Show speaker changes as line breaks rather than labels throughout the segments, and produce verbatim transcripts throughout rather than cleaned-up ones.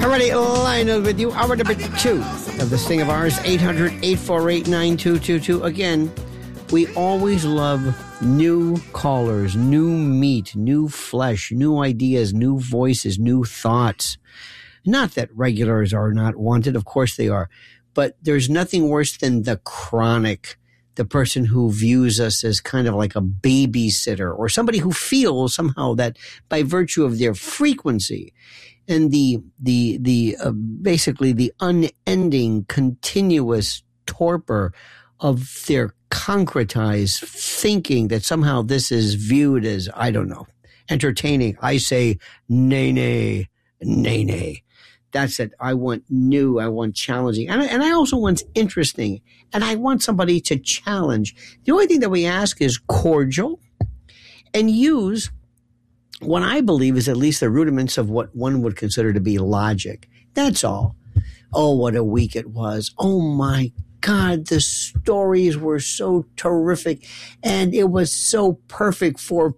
Alrighty, Lionel with you. Hour number two of this thing of ours, eight hundred, eight four eight, nine two two two. Again, we always love new callers, new meat, new flesh, new ideas, new voices, new thoughts. Not that regulars are not wanted. Of course they are. But there's nothing worse than the chronic, the person who views us as kind of like a babysitter or somebody who feels somehow that by virtue of their frequency and the the the uh, basically the unending continuous torpor of their concretized thinking that somehow this is viewed as, I don't know, entertaining. I say nay nay nay nay. That's it. I want new. I want challenging. And I, and I also want interesting. And I want somebody to challenge. The only thing that we ask is cordial and use what I believe is at least the rudiments of what one would consider to be logic. That's all. Oh, what a week it was. Oh, my God, the stories were so terrific. And it was so perfect for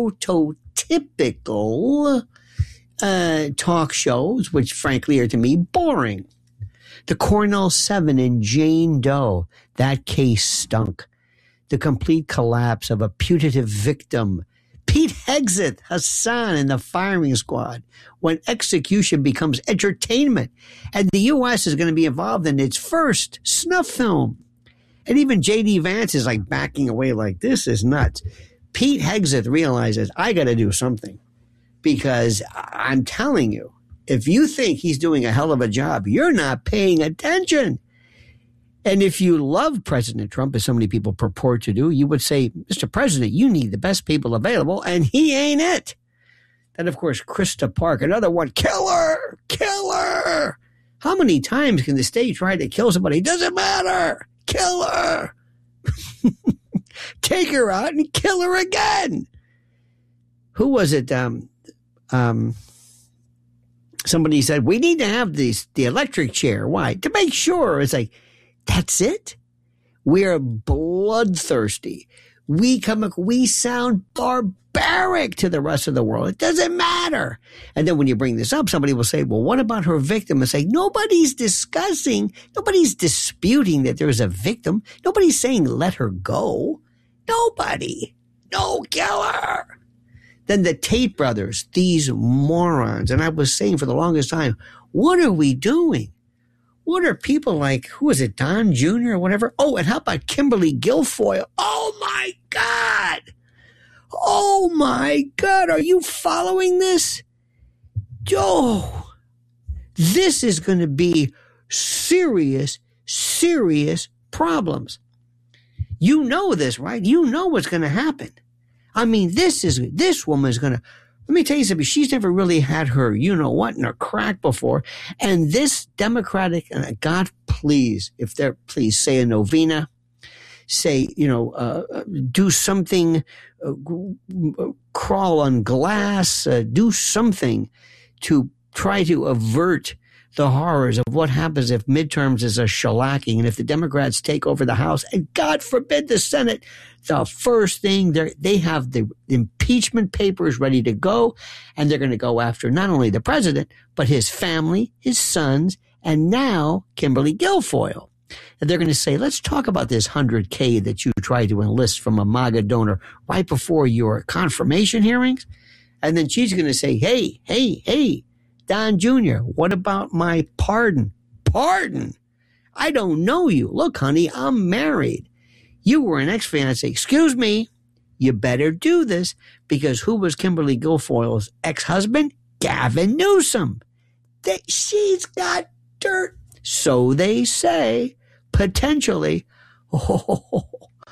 prototypical uh, talk shows, which frankly are to me boring. The Cornell Seven and Jane Doe, that case stunk. The complete collapse of a putative victim. Pete Hegseth, Hassan, and the firing squad, when execution becomes entertainment. And the U S is going to be involved in its first snuff film. And even J D Vance is like backing away like, this is nuts. Pete Hegseth realizes, I got to do something. Because I'm telling you, if you think he's doing a hell of a job, you're not paying attention. And if you love President Trump, as so many people purport to do, you would say, Mister President, you need the best people available, and he ain't it. Then, of course, Krista Park, another one, killer, killer. How many times can the state try to kill somebody? Doesn't matter. Kill her. Take her out and kill her again. Who was it? Um, um, somebody said, we need to have these, the electric chair. Why? To make sure. It's like, that's it. We're bloodthirsty. We come, we sound barbaric to the rest of the world. It doesn't matter. And then when you bring this up, somebody will say, well, what about her victim? And say, nobody's discussing, nobody's disputing that there's a victim. Nobody's saying let her go. Nobody. No killer. Then the Tate brothers, these morons. And I was saying for the longest time, what are we doing? What are people like, who is it, Don Junior or whatever? Oh, and how about Kimberly Guilfoyle? Oh, my God. Oh, my God. Are you following this? Oh, this is going to be serious, serious problems. You know this, right? You know what's going to happen. I mean, this is, this woman is going to, let me tell you something. She's never really had her, you know what, in her crack before. And this Democratic, and God, please, if they're, please say a novena, say, you know, uh, do something, uh, crawl on glass, uh, do something to try to avert the horrors of what happens if midterms is a shellacking and if the Democrats take over the House and God forbid the Senate, the first thing they they have the impeachment papers ready to go and they're going to go after not only the president, but his family, his sons, and now Kimberly Guilfoyle. And they're going to say, let's talk about this one hundred K that you tried to enlist from a MAGA donor right before your confirmation hearings. And then she's going to say, hey, hey, hey, Don Junior, what about my pardon? Pardon? I don't know you. Look, honey, I'm married. You were an ex-fiancé. Excuse me. You better do this because who was Kimberly Guilfoyle's ex-husband? Gavin Newsom. They, she's got dirt. So they say, potentially. Oh,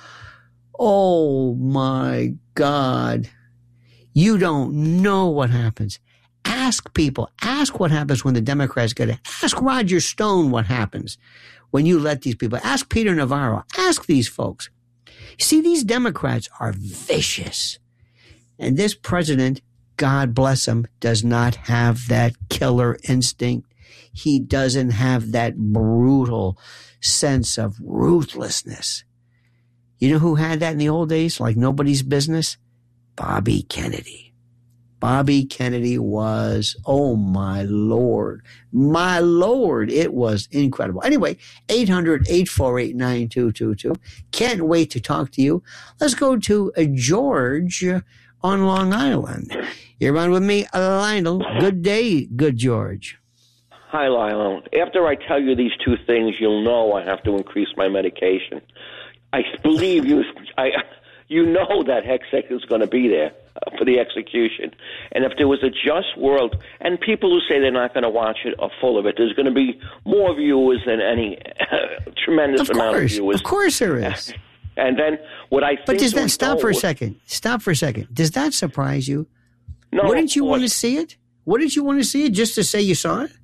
oh my God. You don't know what happens. Ask people. Ask what happens when the Democrats get it. Ask Roger Stone what happens when you let these people. Ask Peter Navarro. Ask these folks. See, these Democrats are vicious. And this president, God bless him, does not have that killer instinct. He doesn't have that brutal sense of ruthlessness. You know who had that in the old days like nobody's business? Bobby Kennedy. Bobby Kennedy was, oh my Lord, my Lord, it was incredible. Anyway, eight hundred, eight four eight, nine two two two. Can't wait to talk to you. Let's go to uh, George on Long Island. You're on with me, Lionel. Good day, good George.
Hi, Lionel. After I tell you these two things, you'll know I have to increase my medication. I believe you. I, you know that Hextech is going to be there for the execution. And if there was a just world, and people who say they're not going to watch it are full of it, there's going to be more viewers than any uh, tremendous
of
amount
course,
of viewers.
Of course there is.
And then what I think...
But does that, stop for a
was,
second. Stop for a second. Does that surprise you?
No.
Wouldn't you want to see it? Wouldn't you want to see it just to say you saw it?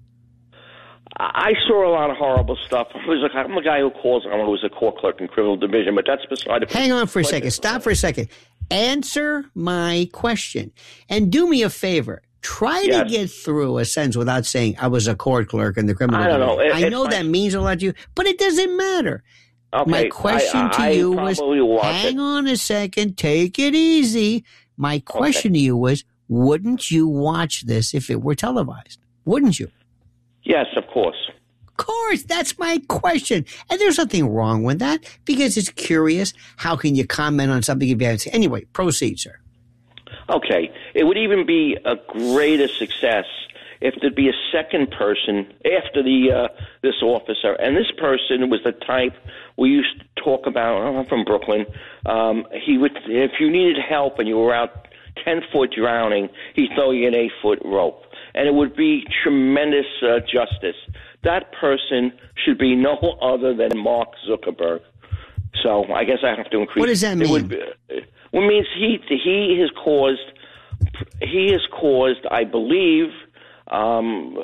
I saw a lot of horrible stuff. I'm a guy who calls, I was a court clerk in criminal division, but that's beside the point.
Hang on for a second. Stop for a second. Answer my question. And do me a favor. Try yes. to get through a sentence without saying, I was a court clerk in the criminal division. I don't know. It, I know that means a lot to you, but it doesn't matter.
Okay.
My question I, I, to you was, hang it. on a second, take it easy. My question okay. to you was, wouldn't you watch this if it were televised? Wouldn't you?
Yes, of course.
Of course. That's my question. And there's nothing wrong with that because it's curious. How can you comment on something if you haven't seen? Anyway, proceed, sir.
Okay. It would even be a greater success if there'd be a second person after the uh, this officer. And this person was the type we used to talk about. I'm from Brooklyn. Um, he would, if you needed help and you were out ten foot drowning, he'd throw you an eight foot rope. And it would be tremendous uh, justice. That person should be no other than Mark Zuckerberg. So I guess I have to increase.
What does that mean?
It, would be, it means he he has caused he has caused, I believe, um,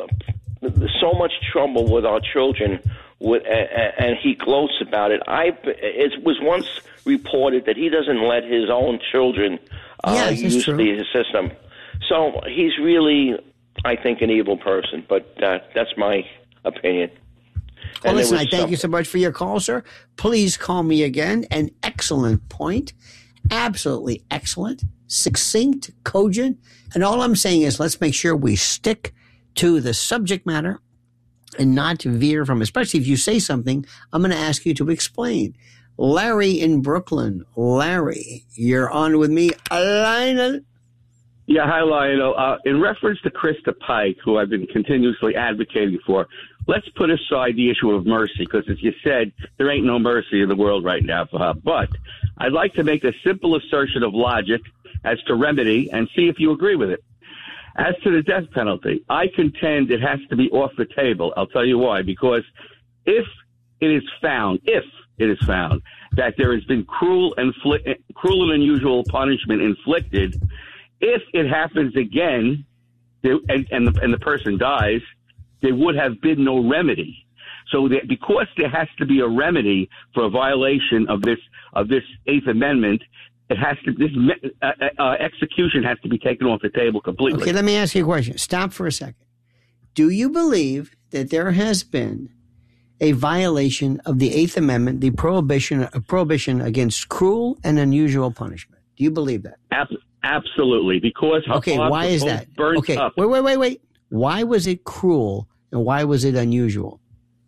so much trouble with our children. With, and, and he gloats about it. I it was once reported that he doesn't let his own children uh,
yes,
use
true.
the system. So he's really, I think, an evil person, but uh, that's my opinion.
Well,
and
listen, I thank
something.
you so much for your call, sir. Please call me again. An excellent point. Absolutely excellent, succinct, cogent. And all I'm saying is let's make sure we stick to the subject matter and not to veer from, especially if you say something, I'm going to ask you to explain. Larry in Brooklyn. Larry, you're on with me. Lionel.
Yeah, hi, Lionel. Uh, in reference to Krista Pike, who I've been continuously advocating for, let's put aside the issue of mercy, because as you said, there ain't no mercy in the world right now for her. But I'd like to make a simple assertion of logic as to remedy and see if you agree with it. As to the death penalty, I contend it has to be off the table. I'll tell you why. Because if it is found, if it is found that there has been cruel and fli- cruel and unusual punishment inflicted, if it happens again, there, and, and, the, and the person dies, there would have been no remedy. So that because there has to be a remedy for a violation of this of this Eighth Amendment, it has to this uh, uh, execution has to be taken off the table completely.
Okay, let me ask you a question. Stop for a second. Do you believe that there has been a violation of the Eighth Amendment, the prohibition uh, prohibition against cruel and unusual punishment? Do you believe that?
Ab- absolutely, because
okay, why is that? Okay,
up.
wait, wait, wait, wait. Why was it cruel and why was it unusual?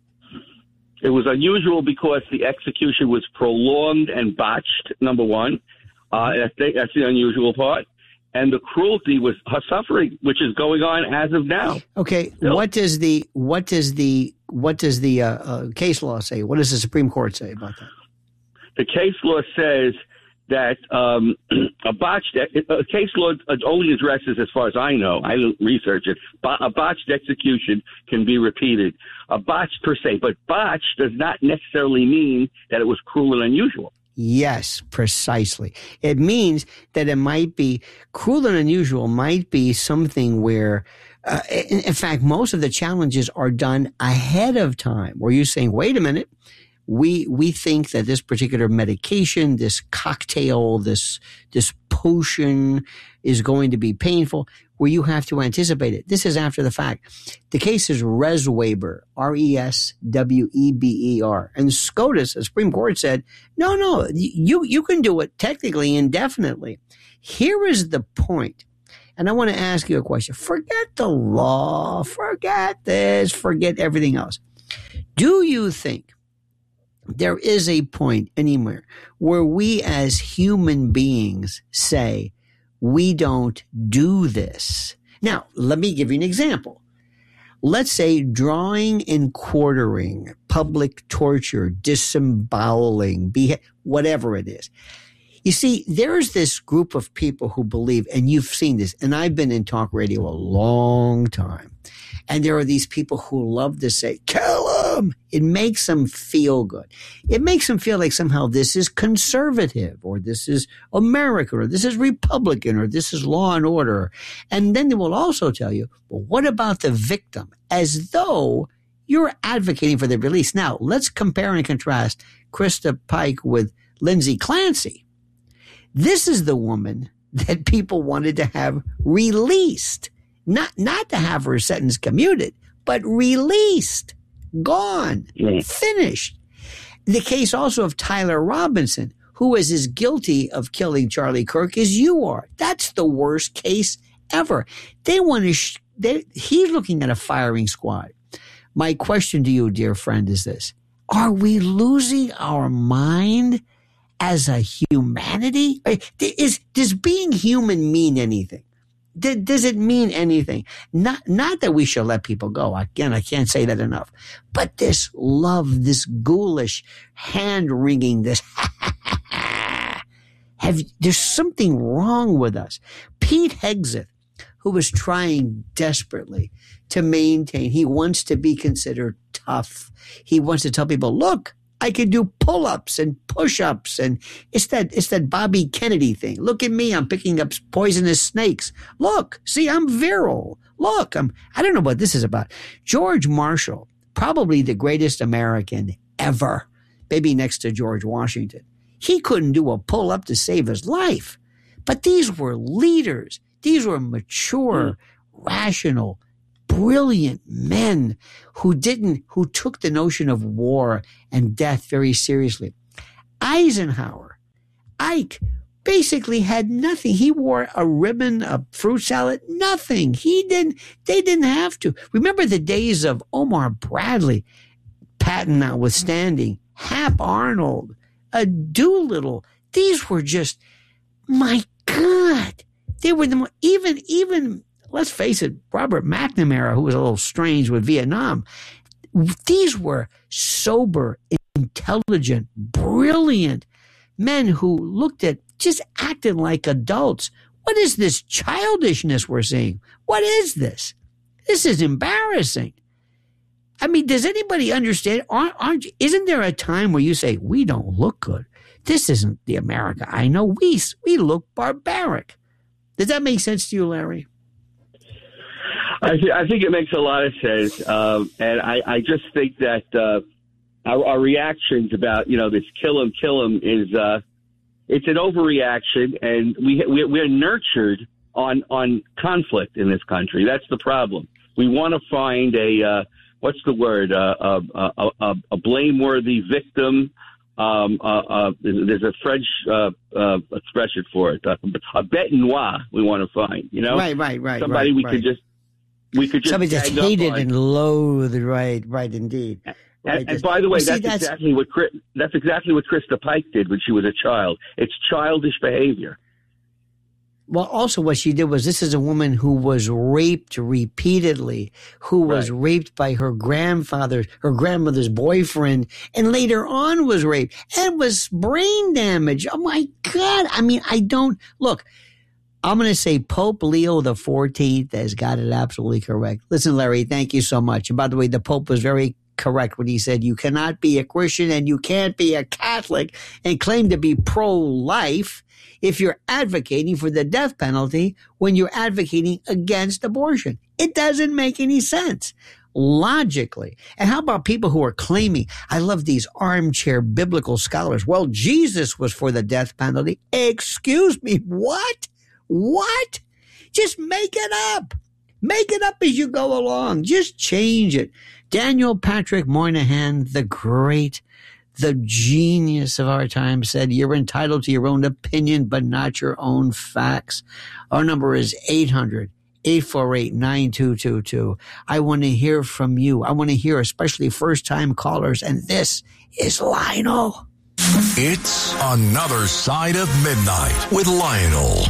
It was unusual because the execution was prolonged and botched. Number one. Uh, that's, the, that's the unusual part. And the cruelty was her suffering, which is going on as of now.
Okay,
Still.
what does the what does the what does the uh, uh, case law say? What does the Supreme Court say about that?
The case law says that um, a botched a case law only addresses, as far as I know, I didn't research it. A botched execution can be repeated. A botched per se, but botched does not necessarily mean that it was cruel and unusual.
Yes, precisely. It means that it might be cruel and unusual, might be something where, uh, in, in fact, most of the challenges are done ahead of time, where you're saying, wait a minute, we we think that this particular medication, this cocktail, this this potion is going to be painful, where you have to anticipate it. This is after the fact. The case is Resweber, R E S W E B E R. And SCOTUS, the Supreme Court, said, no, no, you, you can do it technically indefinitely. Here is the point. And I want to ask you a question. Forget the law. Forget this. Forget everything else. Do you think there is a point anywhere where we as human beings say, we don't do this? Now, let me give you an example. Let's say drawing and quartering, public torture, disemboweling, beha- whatever it is. You see, there's this group of people who believe, and you've seen this, and I've been in talk radio a long time, and there are these people who love to say, kill them. It makes them feel good. It makes them feel like somehow this is conservative, or this is American, or this is Republican, or this is law and order. And then they will also tell you, well, what about the victim? As though you're advocating for their release. Now, let's compare and contrast Krista Pike with Lindsay Clancy. This is the woman that people wanted to have released. Not, not to have her sentence commuted, but released, gone, yeah. finished. The case also of Tyler Robinson, who is as guilty of killing Charlie Kirk as you are. That's the worst case ever. They want to, sh- they, he's looking at a firing squad. My question to you, dear friend, is this. Are we losing our mind as a humanity? Is, does being human mean anything? Does it mean anything? Not, not that we shall let people go. Again, I can't say that enough. But this love, this ghoulish hand wringing, this have, there's something wrong with us. Pete Hegseth, who was trying desperately to maintain, he wants to be considered tough. He wants to tell people, look, I can do pull-ups and push-ups, and it's that it's that Bobby Kennedy thing. Look at me, I'm picking up poisonous snakes. Look, see, I'm virile. Look, I'm I don't know what this is about. George Marshall, probably the greatest American ever, maybe next to George Washington. He couldn't do a pull-up to save his life. But these were leaders. These were mature, rational, brilliant men who didn't, who took the notion of war and death very seriously. Eisenhower, Ike, basically had nothing. He wore a ribbon, a fruit salad, nothing. He didn't, they didn't have to. Remember the days of Omar Bradley, Patton notwithstanding, Hap Arnold, a Doolittle. These were just, my God, they were the, even, even, let's face it, Robert McNamara, who was a little strange with Vietnam, these were sober, intelligent, brilliant men who looked at, just acted like adults. What is this childishness we're seeing? What is this? This is embarrassing. I mean, does anybody understand? Aren't, aren't, isn't there a time where you say, we don't look good? This isn't the America I know. We, we look barbaric. Does that make sense to you, Larry?
I, th- I think it makes a lot of sense, um, and I, I just think that uh, our, our reactions about, you know, this kill 'em, kill 'em is uh, it's an overreaction, and we, we we're nurtured on on conflict in this country. That's the problem. We want to find a uh, what's the word uh, a, a, a, a blameworthy victim. Um, uh, uh, there's a French uh, uh, expression for it, uh, a bête noire. We want to find, you know,
right, right, right.
Somebody
right,
we
right.
could just. We could just
somebody just hated and loathed, right, right, indeed.
Right.
Right.
And, and by the way,
well, see,
that's,
that's
exactly what that's exactly what Krista Pike did when she was a child. It's childish behavior.
Well, also what she did was, this is a woman who was raped repeatedly, who was right. raped by her grandfather, her grandmother's boyfriend, and later on was raped and was brain damaged. Oh my God! I mean, I don't look. I'm going to say Pope Leo the fourteenth has got it absolutely correct. Listen, Larry, thank you so much. And by the way, the Pope was very correct when he said you cannot be a Christian and you can't be a Catholic and claim to be pro-life if you're advocating for the death penalty when you're advocating against abortion. It doesn't make any sense. Logically. And how about people who are claiming, I love these armchair biblical scholars. Well, Jesus was for the death penalty. Excuse me, what? What? Just make it up. Make it up as you go along. Just change it. Daniel Patrick Moynihan, the great, the genius of our time, said, you're entitled to your own opinion, but not your own facts. Our number is eight hundred, eight four eight, nine two two two. I want to hear from you. I want to hear especially first-time callers, and this is Lionel.
It's Another Side of Midnight with Lionel.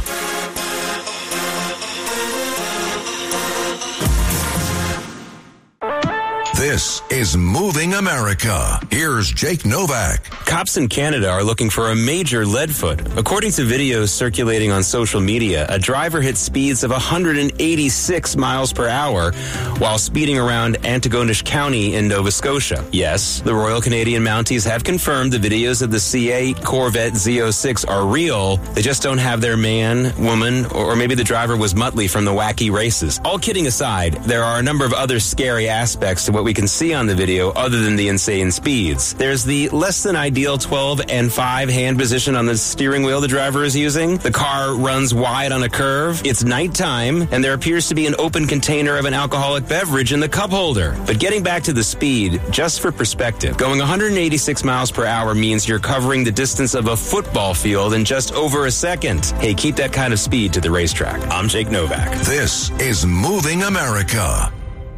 This is Moving America. Here's Jake Novak.
Cops in Canada are looking for a major leadfoot. According to videos circulating on social media, a driver hit speeds of one hundred eighty-six miles per hour while speeding around Antigonish County in Nova Scotia. Yes, the Royal Canadian Mounties have confirmed the videos of the C eight Corvette Z oh six are real. They just don't have their man, woman, or maybe the driver was Muttley from the wacky races. All kidding aside, there are a number of other scary aspects to what we can see on the video other than the insane speeds. There's the less than ideal twelve and five hand position on the steering wheel the driver is using. The car runs wide on a curve. It's nighttime, and there appears to be an open container of an alcoholic beverage in the cup holder. But getting back to the speed, just for perspective, going one hundred eighty-six miles per hour means you're covering the distance of a football field in just over a second. Hey, keep that kind of speed to the racetrack. I'm Jake Novak.
This is Moving America.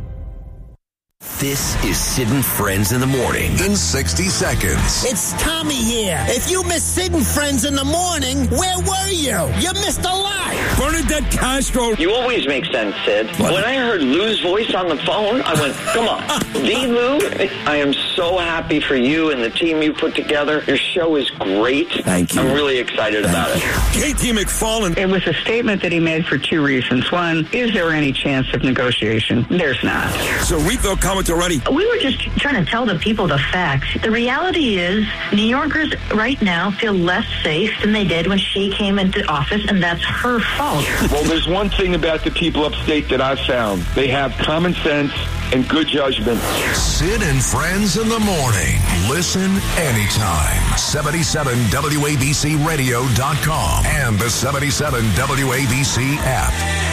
This is Sid and Friends in the Morning.
In sixty seconds.
It's Tommy here. If you missed Sid and Friends in the Morning, where were you? You missed a lot.
Bernadette Castro.
You always make sense, Sid. What? When I heard Lou's voice on the phone, I went, come on. The Lou, I am so happy for you and the team you put together. Your show is great.
Thank you.
I'm really excited
Thank
about
you.
it.
Katie McFarland.
It was a statement that he made for two reasons. One, is there any chance of negotiation? There's not.
So Rito Already.
We were just trying to tell the people the facts. The reality is New Yorkers right now feel less safe than they did when she came into office, and that's her fault.
Well, there's one thing about the people upstate that I've found. They have common sense and good judgment.
Sid and Friends in the Morning. Listen anytime. seventy-seven W A B C radio dot com and the seventy-seven W A B C app.